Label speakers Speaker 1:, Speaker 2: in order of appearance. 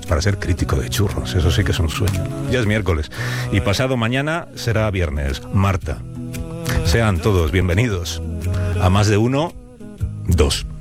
Speaker 1: para ser crítico de churros. Eso sí que es un sueño. Ya es miércoles y pasado mañana será viernes. Marta. Sean todos bienvenidos a Más de Uno, Dos.